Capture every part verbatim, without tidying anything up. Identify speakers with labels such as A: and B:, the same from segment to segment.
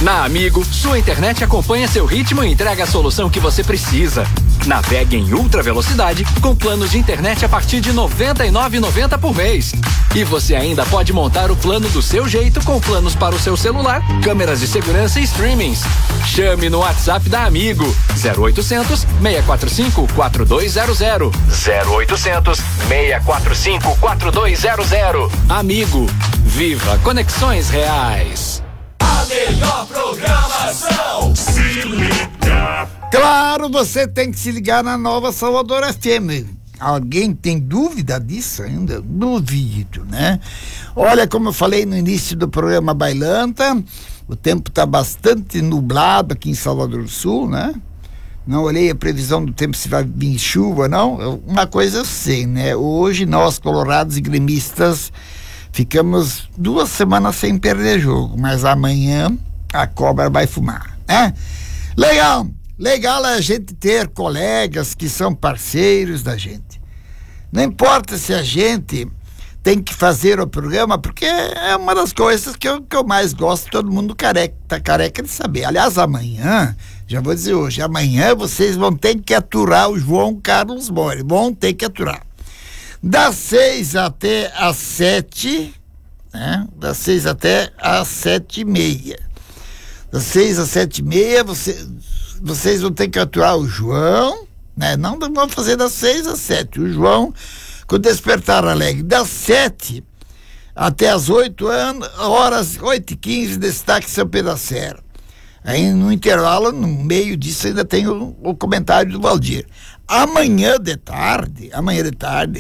A: Na Amigo, sua internet acompanha seu ritmo e entrega a solução que você precisa. Navegue em ultra velocidade com planos de internet a partir de noventa e nove reais e noventa centavos por mês. E você ainda pode montar o plano do seu jeito com planos para o seu celular, câmeras de segurança e streamings. Chame no WhatsApp da Amigo zero oitocentos, seis quatro cinco, quatro dois zero zero. zero oitocentos, seis quatro cinco, quatro dois zero zero. Amigo, viva conexões reais.
B: A melhor programação. Se liga.
C: Claro, você tem que se ligar na Nova Salvador F M. Alguém tem dúvida disso ainda? Duvido, né? Olha, como eu falei no início do programa Bailanta, o tempo está bastante nublado aqui em Salvador do Sul, né? Não olhei a previsão do tempo se vai vir chuva, não. Uma coisa eu sei, né? Hoje nós, colorados e gremistas, ficamos duas semanas sem perder jogo, mas amanhã a cobra vai fumar, né? Legal, legal é a gente ter colegas que são parceiros da gente. Não importa se a gente tem que fazer o programa, porque é uma das coisas que eu, que eu mais gosto, todo mundo careca, tá careca de saber. Aliás, amanhã, já vou dizer hoje, amanhã vocês vão ter que aturar o João Carlos Moura, vão ter que aturar. Das seis até às sete, né? Das seis até às sete e meia. Das seis às sete e meia, você, vocês vão ter que aturar o João, né? Não vão fazer das seis às sete. O João, com o Despertar Alegre. Das sete até às oito horas, oito e quinze, Destaque São Pedro da Serra. Aí no intervalo, no meio disso, ainda tem o, o comentário do Valdir. Amanhã de tarde, amanhã de tarde,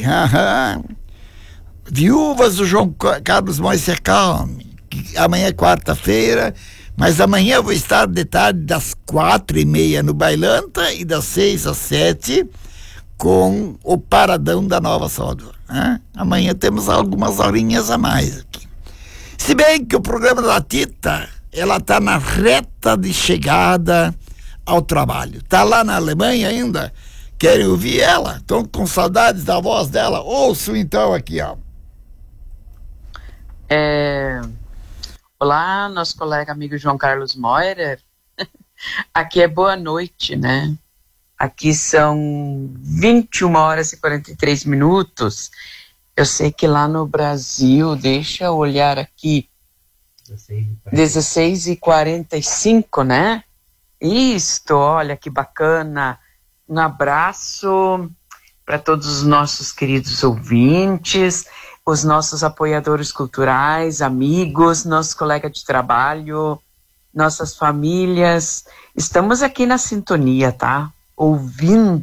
C: Viúvas do João Carlos Moura, se acalme. Amanhã é quarta-feira, mas amanhã eu vou estar de tarde das quatro e meia no Bailanta e das seis às sete com o Paradão da Nova Salvador. Né? Amanhã temos algumas horinhas a mais aqui. Se bem que o programa da Tita, ela está na reta de chegada ao trabalho. Está lá na Alemanha ainda. Querem ouvir ela? Estão com saudades da voz dela? Ouço então aqui, ó.
D: É... Olá, nosso colega amigo João Carlos Moura. Aqui é boa noite, né? Aqui são vinte e uma horas e quarenta e três minutos. Eu sei que lá no Brasil, deixa eu olhar aqui, dezesseis e quarenta e cinco, né? Isto, olha que bacana. Um abraço para todos os nossos queridos ouvintes, os nossos apoiadores culturais, amigos, nosso colega de trabalho, nossas famílias. Estamos aqui na sintonia, tá? Ouvindo